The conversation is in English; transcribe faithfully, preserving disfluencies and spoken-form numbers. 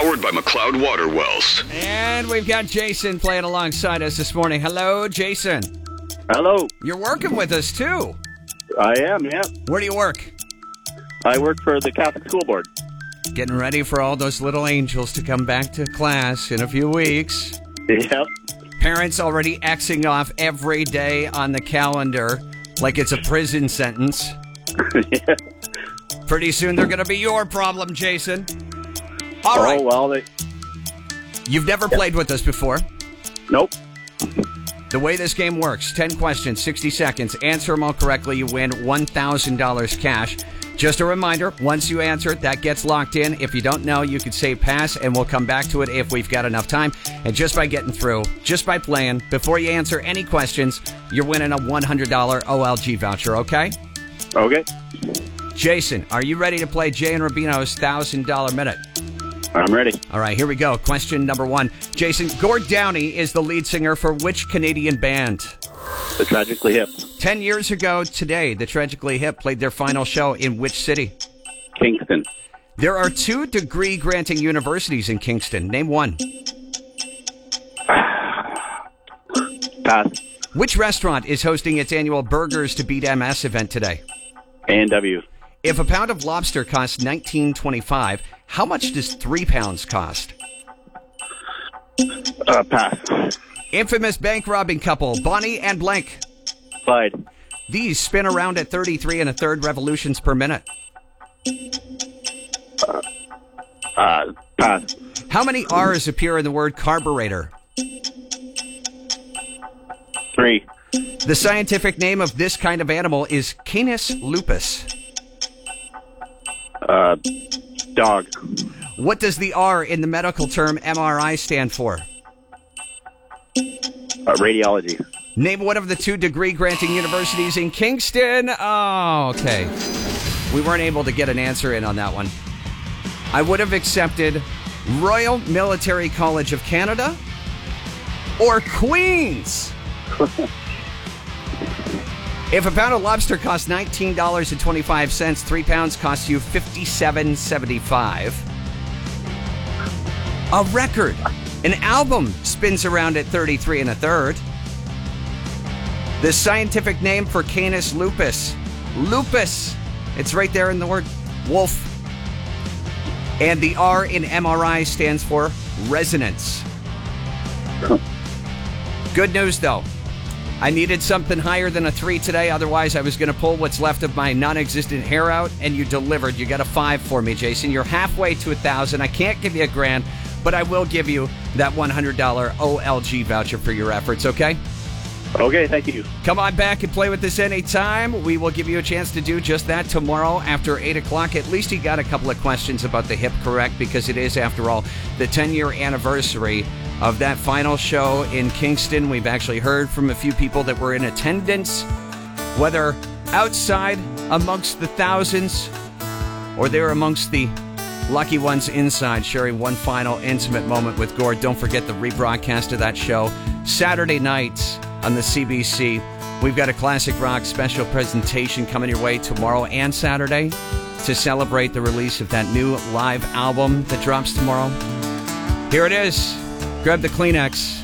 Powered by McLeod Water Wells. And we've got Jason playing alongside us this morning. Hello, Jason. Hello. You're working with us, too. I am, yeah. Where do you work? I work for the Catholic School Board. Getting ready for all those little angels to come back to class in a few weeks. Yep. Parents already Xing off every day on the calendar like it's a prison sentence. Yeah. Pretty soon they're going to be your problem, Jason. All oh, right. well, they... You've never played with us before. Nope. The way this game works, ten questions, sixty seconds. Answer them all correctly, you win one thousand dollars cash. Just a reminder, once you answer it, that gets locked in. If you don't know, you could say pass, and we'll come back to it if we've got enough time. And just by getting through, just by playing, before you answer any questions, you're winning a one hundred dollars O L G voucher, okay? Okay. Jason, are you ready to play Jay and Rubino's one thousand dollars Minute? I'm ready. All right, here we go. Question number one. Jason, Gord Downie is the lead singer for which Canadian band? The Tragically Hip. Ten years ago today, the Tragically Hip played their final show in which city? Kingston. There are two degree-granting universities in Kingston. Name one. Pass. Which restaurant is hosting its annual Burgers to Beat M S event today? A and W. If a pound of lobster costs nineteen twenty-five, how much does three pounds cost? Uh, pass. Infamous bank robbing couple, Bonnie and Blank. Slide. These spin around at thirty-three and a third revolutions per minute. Uh, uh, pass. How many R's appear in the word carburetor? Three. The scientific name of this kind of animal is Canis lupus. Uh, dog. What does the R in the medical term M R I stand for? Uh, radiology. Name one of the two degree-granting universities in Kingston. Oh, okay. We weren't able to get an answer in on that one. I would have accepted Royal Military College of Canada or Queen's. If a pound of lobster costs nineteen dollars and twenty-five cents, three pounds costs you fifty-seven dollars and seventy-five cents. A record. An album spins around at thirty-three and a third. The scientific name for Canis lupus. Lupus. It's right there in the word wolf. And the R in M R I stands for resonance. Good news, though. I needed something higher than a three today. Otherwise, I was going to pull what's left of my non-existent hair out, and you delivered. You got a five for me, Jason. You're halfway to a thousand. I can't give you a grand, but I will give you that one hundred dollars O L G voucher for your efforts, okay? Okay, thank you. Come on back and play with us anytime. We will give you a chance to do just that tomorrow after eight o'clock. At least you got a couple of questions about the hip correct, because it is, after all, the ten-year anniversary of that final show in Kingston. We've actually heard from a few people that were in attendance, whether outside amongst the thousands or they're amongst the lucky ones inside, sharing one final intimate moment with Gord. Don't forget the rebroadcast of that show Saturday nights on the C B C. We've got a classic rock special presentation coming your way tomorrow and Saturday to celebrate the release of that new live album that drops tomorrow. Here it is. Grab the Kleenex.